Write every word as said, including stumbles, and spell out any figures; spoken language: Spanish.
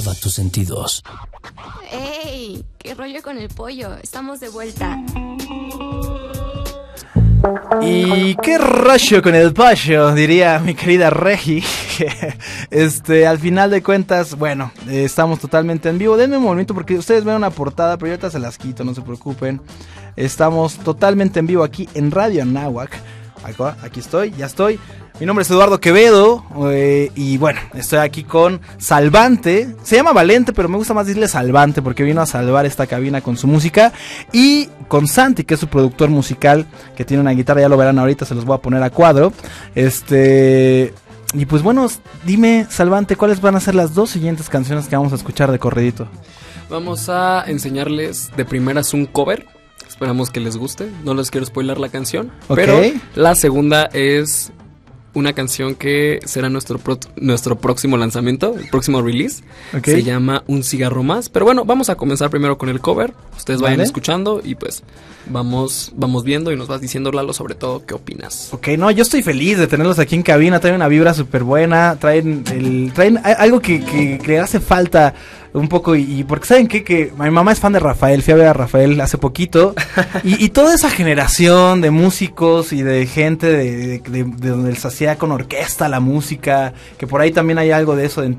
Activa tus sentidos. ¡Ey! ¿Qué rollo con el pollo? Estamos de vuelta. Y qué rollo con el pollo, diría mi querida Regi. Este, al final de cuentas, bueno, eh, estamos totalmente en vivo. Denme un momento porque ustedes ven una portada, pero yo ahorita se las quito, no se preocupen. Estamos totalmente en vivo aquí en Radio Anáhuac. Aquí estoy, ya estoy. Mi nombre es Eduardo Quevedo eh, y bueno, estoy aquí con Salvante. Se llama Valente, pero me gusta más decirle Salvante porque vino a salvar esta cabina con su música. Y con Santi, que es su productor musical, que tiene una guitarra, ya lo verán ahorita, se los voy a poner a cuadro. Este... Y pues bueno, dime, Salvante, ¿cuáles van a ser las dos siguientes canciones que vamos a escuchar de corridito? Vamos a enseñarles de primeras un cover. Esperamos que les guste. No les quiero spoiler la canción. Okay. Pero la segunda es una canción que será nuestro pro- nuestro próximo lanzamiento, el próximo release. Okay. Se llama Un cigarro más. Pero bueno, vamos a comenzar primero con el cover. Ustedes vayan ¿Vale? escuchando y pues vamos vamos viendo y nos vas diciendo, Lalo, sobre todo qué opinas. Ok, no, yo estoy feliz de tenerlos aquí en cabina. Traen una vibra súper buena. Traen el traen algo que, que, que le hace falta un poco, y, y porque saben qué? Que mi mamá es fan de Rafael, fui a ver a Rafael hace poquito, y, y toda esa generación de músicos y de gente de, de, de, de donde se hacía con orquesta la música, que por ahí también hay algo de eso de